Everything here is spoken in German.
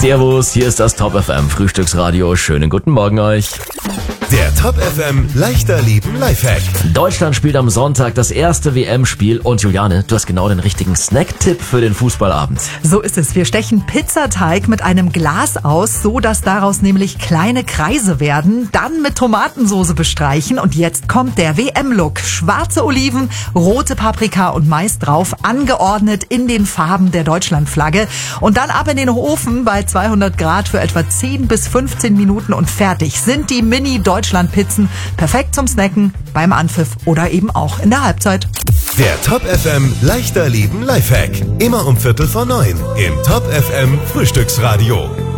Servus, hier ist das Top FM Frühstücksradio. Schönen guten Morgen euch. Der Top FM leichter Leben Lifehack. Deutschland spielt am Sonntag das erste WM-Spiel und Juliane, du hast genau den richtigen Snack-Tipp für den Fußballabend. So ist es. Wir stechen Pizzateig mit einem Glas aus, so dass daraus nämlich kleine Kreise werden, dann mit Tomatensoße bestreichen und jetzt kommt der WM-Look. Schwarze Oliven, rote Paprika und Mais drauf, angeordnet in den Farben der Deutschlandflagge und dann ab in den Ofen bei 200 Grad für etwa 10 bis 15 Minuten und fertig sind die Mini-Deutschland-Pizzen. Perfekt zum Snacken, beim Anpfiff oder eben auch in der Halbzeit. Der Top FM leichter Leben Lifehack. Immer um 8:45 im Top FM Frühstücksradio.